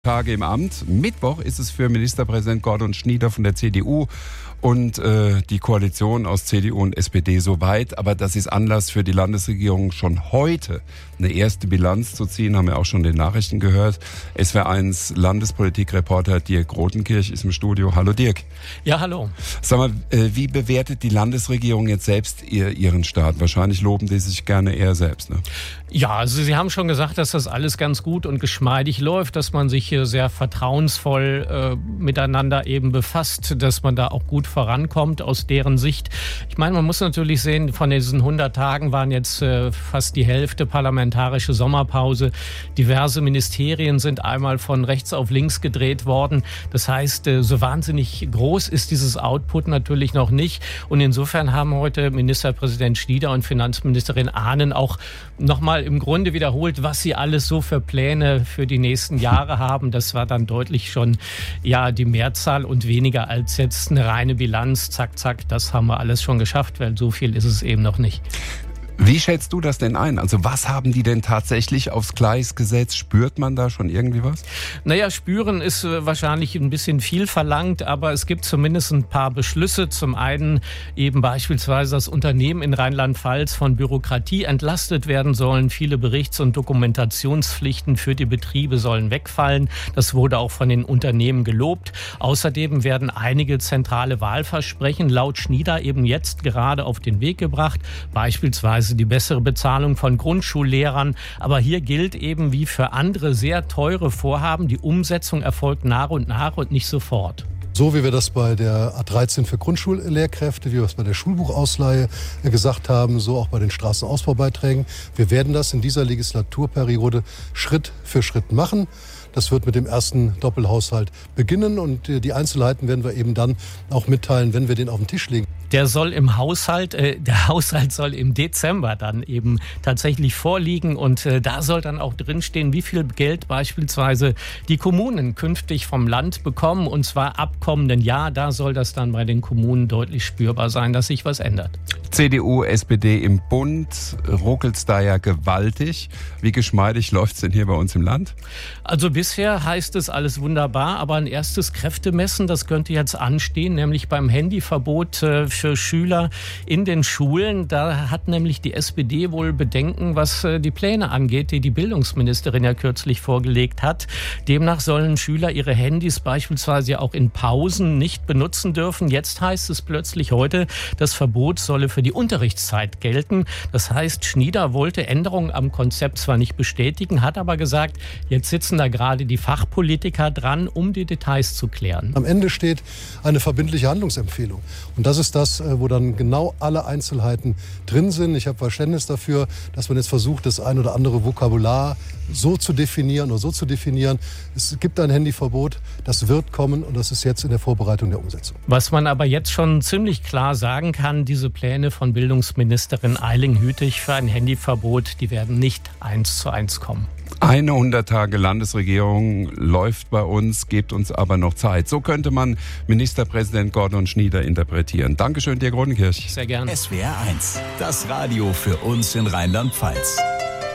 Tage im Amt. Mittwoch ist es für Ministerpräsident Gordon Schnieder von der CDU und die Koalition aus CDU und SPD soweit. Aber das ist Anlass für die Landesregierung, schon heute eine erste Bilanz zu ziehen, haben wir auch schon in den Nachrichten gehört. SWR1 Landespolitikreporter Dirk Rotenkirch ist im Studio. Hallo Dirk. Ja, hallo. Sag mal, wie bewertet die Landesregierung jetzt selbst ihren Staat? Wahrscheinlich loben die sich gerne eher selbst, ne? Ja, also Sie haben schon gesagt, dass das alles ganz gut und geschmeidig läuft, dass man sich hier sehr vertrauensvoll miteinander eben befasst, dass man da auch gut vorankommt aus deren Sicht. Ich meine, man muss natürlich sehen, von diesen 100 Tagen waren jetzt fast die Hälfte parlamentarische Sommerpause. Diverse Ministerien sind einmal von rechts auf links gedreht worden. Das heißt, so wahnsinnig groß ist dieses Output natürlich noch nicht. Und insofern haben heute Ministerpräsident Schnieder und Finanzministerin Ahnen auch nochmal im Grunde wiederholt, was sie alles so für Pläne für die nächsten Jahre haben. Das war dann deutlich schon ja die Mehrzahl und weniger als jetzt eine reine Bilanz. Zack, zack, das haben wir alles schon geschafft, weil so viel ist es eben noch nicht. Wie schätzt du das denn ein? Also was haben die denn tatsächlich aufs Gleis gesetzt? Spürt man da schon irgendwie was? Naja, spüren ist wahrscheinlich ein bisschen viel verlangt, aber es gibt zumindest ein paar Beschlüsse. Zum einen eben beispielsweise, dass Unternehmen in Rheinland-Pfalz von Bürokratie entlastet werden sollen. Viele Berichts- und Dokumentationspflichten für die Betriebe sollen wegfallen. Das wurde auch von den Unternehmen gelobt. Außerdem werden einige zentrale Wahlversprechen laut Schnieder eben jetzt gerade auf den Weg gebracht. Beispielsweise die bessere Bezahlung von Grundschullehrern. Aber hier gilt eben wie für andere sehr teure Vorhaben, die Umsetzung erfolgt nach und nicht sofort. So wie wir das bei der A13 für Grundschullehrkräfte, wie wir es bei der Schulbuchausleihe gesagt haben, so auch bei den Straßenausbaubeiträgen. Wir werden das in dieser Legislaturperiode Schritt für Schritt machen. Das wird mit dem ersten Doppelhaushalt beginnen und die Einzelheiten werden wir eben dann auch mitteilen, wenn wir den auf den Tisch legen. Der Haushalt soll im Dezember dann eben tatsächlich vorliegen und da soll dann auch drinstehen, wie viel Geld beispielsweise die Kommunen künftig vom Land bekommen und zwar ab kommenden Jahr. Da soll das dann bei den Kommunen deutlich spürbar sein, dass sich was ändert. CDU, SPD im Bund, ruckelt's da ja gewaltig. Wie geschmeidig läuft's denn hier bei uns im Land? Also bisher heißt es alles wunderbar, aber ein erstes Kräftemessen, das könnte jetzt anstehen, nämlich beim Handyverbot für Schüler in den Schulen. Da hat nämlich die SPD wohl Bedenken, was die Pläne angeht, die die Bildungsministerin ja kürzlich vorgelegt hat. Demnach sollen Schüler ihre Handys beispielsweise auch in Pausen nicht benutzen dürfen. Jetzt heißt es plötzlich heute, das Verbot solle für die Unterrichtszeit gelten. Das heißt, Schnieder wollte Änderungen am Konzept zwar nicht bestätigen, hat aber gesagt, jetzt sitzen da gerade die Fachpolitiker dran, um die Details zu klären. Am Ende steht eine verbindliche Handlungsempfehlung. Und das ist das, wo dann genau alle Einzelheiten drin sind. Ich habe Verständnis dafür, dass man jetzt versucht, das ein oder andere Vokabular so zu definieren oder so zu definieren. Es gibt ein Handyverbot, das wird kommen und das ist jetzt in der Vorbereitung der Umsetzung. Was man aber jetzt schon ziemlich klar sagen kann, diese Pläne von Bildungsministerin Eiling-Hütig für ein Handyverbot, die werden nicht 1:1 kommen. 100 Tage Landesregierung läuft bei uns, gebt uns aber noch Zeit. So könnte man Ministerpräsident Gordon Schnieder interpretieren. Dankeschön, Dirk Rotenkirch. Sehr gerne. SWR1, das Radio für uns in Rheinland-Pfalz.